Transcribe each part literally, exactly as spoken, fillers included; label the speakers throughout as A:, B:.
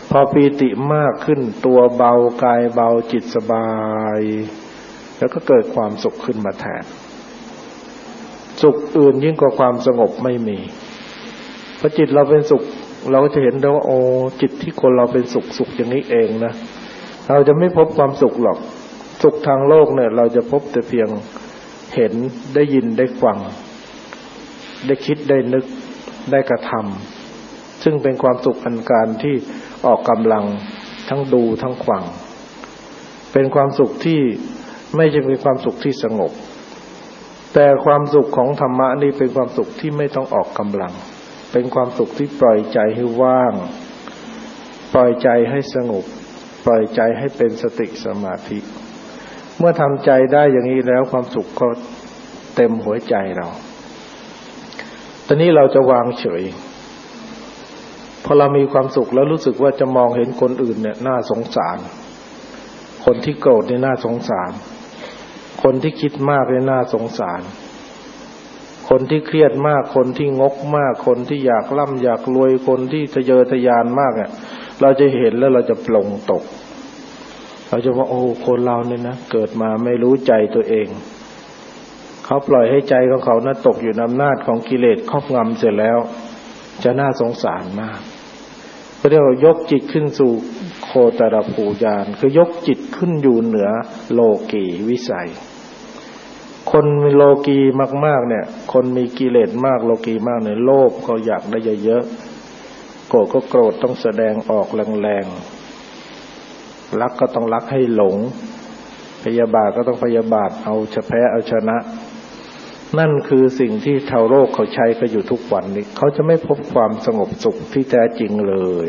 A: พอปีติมากขึ้นตัวเบากายเบาจิตสบายแล้วก็เกิดความสุขขึ้นมาแทนสุขอื่นยิ่งกว่าความสงบไม่มีพอจิตเราเป็นสุขเราก็จะเห็นได้ว่าโอ้จิตที่คนเราเป็นสุขสุขอย่างนี้เองนะเราจะไม่พบความสุขหรอกสุขทางโลกเนี่ยเราจะพบแต่เพียงเห็นได้ยินได้ฟังได้คิดได้นึกได้กระทำซึ่งเป็นความสุขอันการที่ออกกำลังทั้งดูทั้งฟังเป็นความสุขที่ไม่ใช่เป็นความสุขที่สงบแต่ความสุขของธรรมะนี่เป็นความสุขที่ไม่ต้องออกกำลังเป็นความสุขที่ปล่อยใจให้ว่างปล่อยใจให้สงบปล่อยใจให้เป็นสติสมาธิเมื่อทำใจได้อย่างนี้แล้วความสุขก็เต็มหัวใจเราตอนนี้เราจะวางเฉยพอเรามีความสุขแล้วรู้สึกว่าจะมองเห็นคนอื่นเนี่ยน่าสงสารคนที่โกรธนี่น่าสงสารคนที่คิดมากนี่น่าสงสารคนที่เครียดมากคนที่งกมากคนที่อยากร่ำอยากรวยคนที่ทะเยอทะยานมากเนี่ยเราจะเห็นแล้วเราจะปลงตกเราจะว่าโอ้คนเราเนี่ยนะเกิดมาไม่รู้ใจตัวเองเขาปล่อยให้ใจของเขานะตกอยู่ในอำนาจของกิเลสครอบงำเสร็จแล้วจะน่าสงสารมากก็เรียกว่ายกจิตขึ้นสู่โคตรภูญาณคือยกจิตขึ้นอยู่เหนือโลกีวิสัยคนมีโลกีมากๆเนี่ยคนมีกิเลสมากโลกีมากเนี่ยโลภเขาอยากได้เยอะๆโกรธก็โกรธต้องแสดงออกแรงๆรักก็ต้องรักให้หลงพยาบาทก็ต้องพยาบาทเอาชะแพ้เอาชนะนั่นคือสิ่งที่ชาวโลกเขาใช้กันอยู่ทุกวันนี้เขาจะไม่พบความสงบสุขที่แท้จริงเลย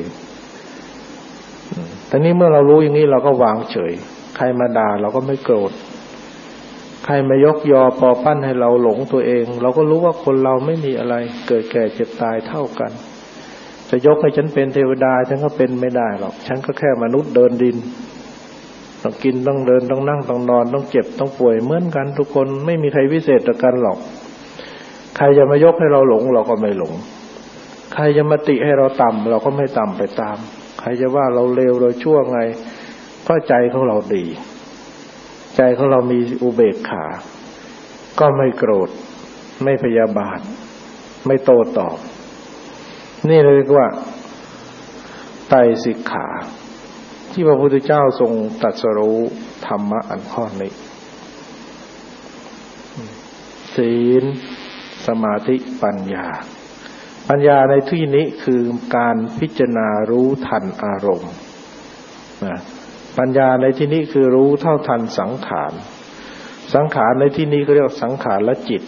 A: แต่นี้เมื่อเรารู้อย่างนี้เราก็วางเฉยใครมาด่าเราก็ไม่โกรธใครมายกยอปอปั้นให้เราหลงตัวเองเราก็รู้ว่าคนเราไม่มีอะไรเกิดแก่เจ็บตายเท่ากันจะยกให้ฉันเป็นเทวดาฉันก็เป็นไม่ได้หรอกฉันก็แค่มนุษย์เดินดินต้องกินต้องเดินต้องนั่งต้องนอนต้องเจ็บต้องป่วยเหมือนกันทุกคนไม่มีใครพิเศษต่อกันหรอกใครจะมายกให้เราหลงเราก็ไม่หลงใครจะมาติให้เราต่ำเราก็ไม่ต่ำไปตามใครจะว่าเราเลวเราชั่วไงเพราะใจของเราดีใจของเรามีอุเบกขาก็ไม่โกรธไม่พยาบาทไม่โต้ตอบนี่เรียกว่าไตรสิกขาที่พระพุทธเจ้าทรงตรัสรู้ธรรมะอันข้อนี้ศีลสมาธิปัญญาปัญญาในที่นี้คือการพิจารณารู้ทันอารมณ์นะปัญญาในที่นี้คือรู้เท่าทันสังขารสังขารในที่นี้ก็เรียกสังขารและจิต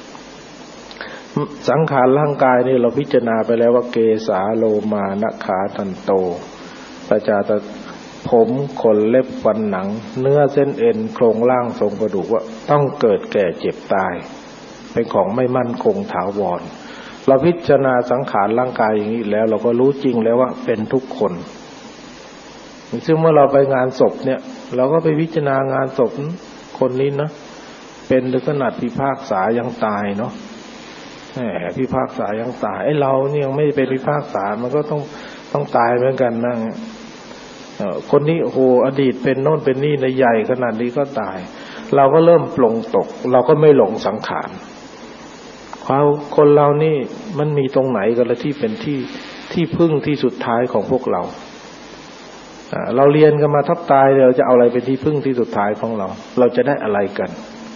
A: สังขารร่างกายนี่เราพิจารณาไปแล้วว่าเกสาโลมานะขาทันโตปัจจาตผมขนเล็บฟันหนังเนื้อเส้นเอ็นโครงร่างทรงกระดูกว่าต้องเกิดแก่เจ็บตายเป็นของไม่มั่นคงถาวรเราพิจารณาสังขารร่างกายอย่างนี้แล้วเราก็รู้จริงแล้วว่าเป็นทุกคนซึ่งเมื่อเราไปงานศพเนี่ยเราก็ไปพิจารณางานศพคนนี้นะเป็นถึงขนาดพิพากษายังตายเนาะแหมพิพากษายังตายไอ้เราเนี่ยยังไม่เป็นพิพากษามันก็ต้องต้องตายเหมือนกันนะคนนี้โอ้โหอดีตเป็นโน่นเป็นนี่ในใหญ่ขนาดนี้ก็ตายเราก็เริ่มปลงตกเราก็ไม่หลงสังขารความคนเรานี่มันมีตรงไหนกันละที่เป็นที่ที่พึ่งที่สุดท้ายของพวกเราเราเรียนกันมาทับตายเราจะเอาอะไรเป็นที่พึ่งที่สุดท้ายของเราเราจะได้อะไรกัน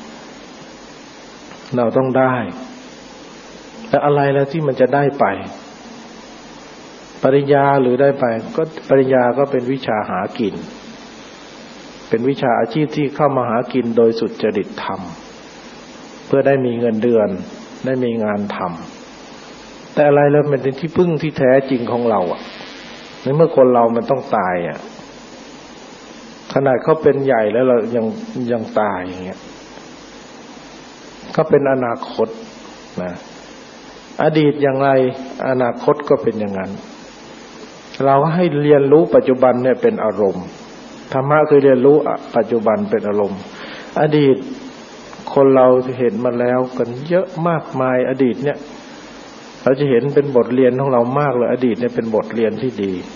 A: เราต้องได้แต่อะไรแล้วที่มันจะได้ไปปริญญาหรือได้ไปก็ปริญญาก็เป็นวิชาหากินเป็นวิชาอาชีพที่เข้ามาหากินโดยสุจริตธรรมเพื่อได้มีเงินเดือนได้มีงานทำแต่อะไรแล้วมันเป็นที่พึ่งที่แท้จริงของเราอ่ะในเมื่อคนเรามันต้องตายอ่ะขนาดเขาเป็นใหญ่แล้วเรายังยังตายอย่างเงี้ยก็เป็นอนาคตนะอดีตอย่างไรอนาคตก็เป็นอย่างนั้นเราให้เรียนรู้ปัจจุบันเนี่ยเป็นอารมณ์ธรรมะคือเรียนรู้ปัจจุบันเป็นอารมณ์อดีตคนเราเห็นมาแล้วกันเยอะมากมายอดีตเนี่ยเราจะเห็นเป็นบทเรียนของเรามากเลยอดีตเนี่ยเป็นบทเรียนที่ดี